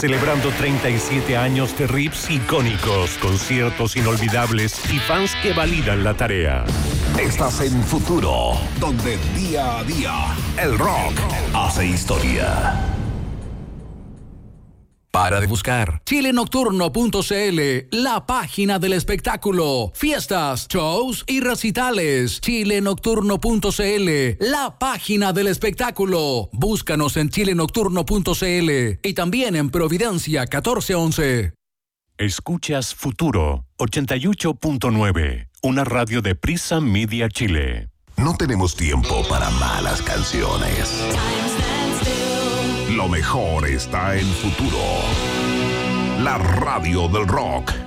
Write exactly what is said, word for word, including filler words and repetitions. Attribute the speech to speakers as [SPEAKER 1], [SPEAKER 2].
[SPEAKER 1] Celebrando treinta y siete años de riffs icónicos, conciertos inolvidables y fans que validan la tarea.
[SPEAKER 2] Estás en Futuro, donde día a día el rock hace historia.
[SPEAKER 3] Para de buscar chile nocturno punto c l, la página del espectáculo. Fiestas, shows y recitales. chile nocturno punto c l, la página del espectáculo. Búscanos en chile nocturno punto c l y también en Providencia catorce once.
[SPEAKER 1] Escuchas Futuro ochenta y ocho punto nueve, una radio de Prisa Media Chile.
[SPEAKER 2] No tenemos tiempo para malas canciones. Lo mejor está en Futuro, la radio del rock.